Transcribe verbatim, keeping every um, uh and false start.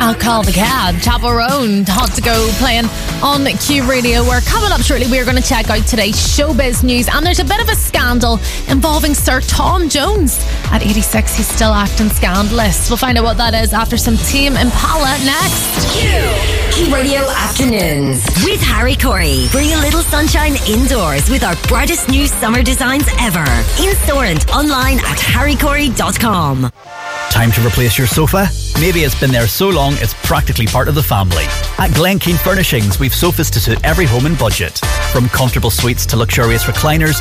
I'll call the cab. Chapel Roan, Hot to Go, playing on Q Radio. We're coming up shortly. We're going to check out today's showbiz news, and there's a bit of a scandal involving Sir Tom Jones. At eighty-six, he's still acting scandalous. We'll find out what that is after some Tame Impala next. Q, Q Radio Afternoons with Harry Corey. Bring a little sunshine indoors with our brightest new summer designs ever. In store and online at harry corey dot com. Time to replace your sofa? Maybe it's been there so long it's practically part of the family. At Glen Keane Furnishings, we've sofas to suit every home and budget. From comfortable suites to luxurious recliners,